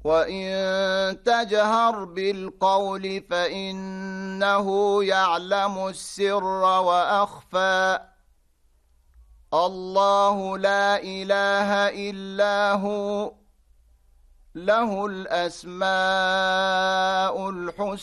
وإن تجهر بالقول فإنه يعلم السر وأخفى الله لا إله إلا هو له الأسماء الحسنى